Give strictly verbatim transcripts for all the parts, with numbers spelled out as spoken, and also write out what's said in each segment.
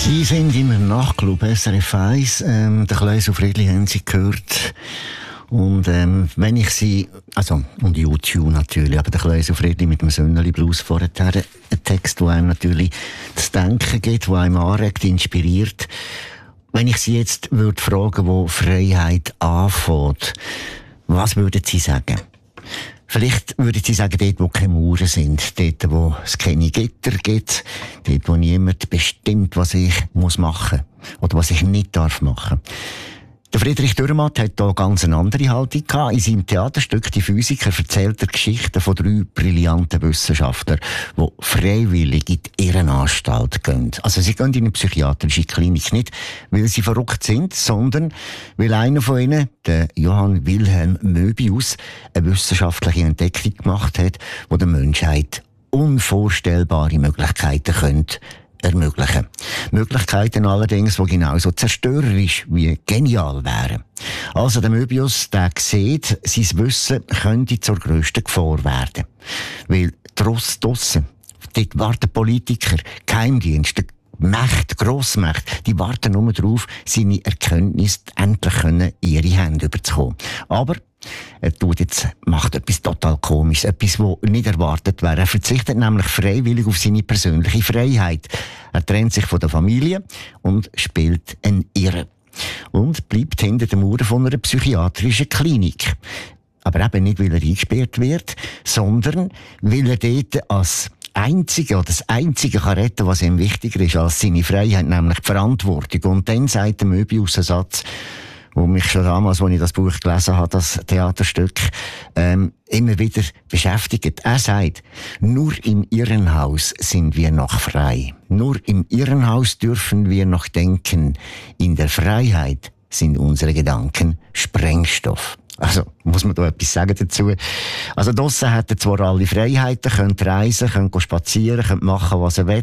Sie sind im Nachtclub S R F eins. Ähm, der Kleus und Friedli haben Sie gehört. Und ähm, wenn ich sie, also und U zwei natürlich, aber der Kleus und Friedli mit dem Sönneli Blues vorher, ein Text, der einem natürlich das Denken gibt, der einem anregt, inspiriert. Wenn ich Sie jetzt würde fragen, wo Freiheit anfängt, was würden Sie sagen? Vielleicht würden Sie sagen, dort, wo keine Mauern sind, dort, wo es keine Gitter gibt, dort, wo niemand bestimmt, was ich muss machen oder was ich nicht darf machen. Der Friedrich Dürrematt hat hier ganz eine andere Haltung gehabt. In seinem Theaterstück «Die Physiker» erzählt er Geschichten von drei brillanten Wissenschaftlern, die freiwillig in die Irrenanstalt gehen. Also sie gehen in eine psychiatrische Klinik nicht, weil sie verrückt sind, sondern weil einer von ihnen, der Johann Wilhelm Möbius, eine wissenschaftliche Entdeckung gemacht hat, die der Menschheit unvorstellbare Möglichkeiten könnte ermöglichen. Möglichkeiten allerdings, die genauso zerstörerisch wie genial wären. Also der Möbius, der sieht, sein Wissen könnte zur grössten Gefahr werden. Weil draussen, dort warten Politiker, Geheimdienste, Mächte, Grossmächte, die warten nur darauf, seine Erkenntnisse endlich in ihre Hände überzukommen. Aber er tut jetzt, macht etwas total Komisches, etwas, was nicht erwartet wäre. Er verzichtet nämlich freiwillig auf seine persönliche Freiheit. Er trennt sich von der Familie und spielt einen Irren. Und bleibt hinter den Mauern von einer psychiatrischen Klinik. Aber eben nicht, weil er eingesperrt wird, sondern weil er dort als Einzige oder das Einzige kann retten, was ihm wichtiger ist als seine Freiheit, nämlich die Verantwortung. Und dann sagt der Möbius einen Satz, wo mich schon damals, als ich das Buch gelesen habe, das Theaterstück, ähm, immer wieder beschäftigt. Er sagt, nur im Irrenhaus sind wir noch frei. Nur im Irrenhaus dürfen wir noch denken. In der Freiheit sind unsere Gedanken Sprengstoff. Also, muss man da etwas sagen dazu? Also, draussen hat er zwar alle Freiheiten, könnt reisen, könnt spazieren, könnt machen, was er will.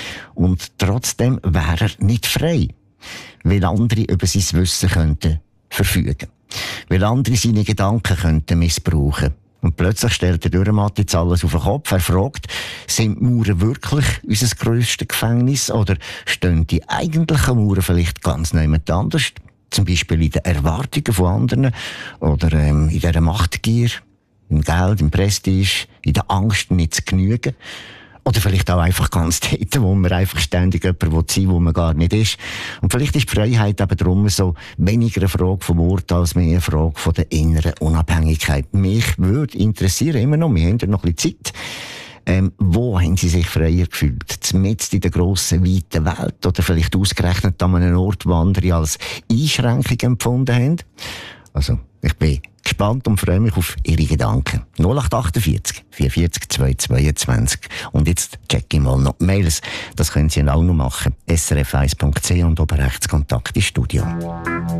Und trotzdem wäre er nicht frei. Weil andere über sein Wissen könnten verfügen. Weil andere seine Gedanken könnten missbrauchen. Und plötzlich stellt der Dürrematt jetzt alles auf den Kopf. Er fragt, sind Mauern wirklich unser grösstes Gefängnis? Oder stehen die eigentlichen Mauern vielleicht ganz jemand anders? Zum Beispiel in den Erwartungen von anderen oder ähm, in dieser Machtgier, im Geld, im Prestige, in der Angst, nicht zu genügen. Oder vielleicht auch einfach ganz dort, wo man einfach ständig jemand sein will, wo man gar nicht ist. Und vielleicht ist die Freiheit eben darum so weniger eine Frage vom Ort als mehr eine Frage von der inneren Unabhängigkeit. Mich würde interessieren, immer noch, wir haben ja noch ein bisschen Zeit, ähm, wo haben Sie sich freier gefühlt? Mitten in der grossen, weiten Welt? Oder vielleicht ausgerechnet an einem Ort, wo andere als Einschränkung empfunden haben? Also, ich bin gespannt und freue mich auf Ihre Gedanken. null acht achtundvierzig, vierundvierzig, zweihundertzweiundzwanzig. Und jetzt check ich mal noch die Mails. Das können Sie auch noch machen. S R F eins Punkt C und oben rechts Kontakt ins Studio.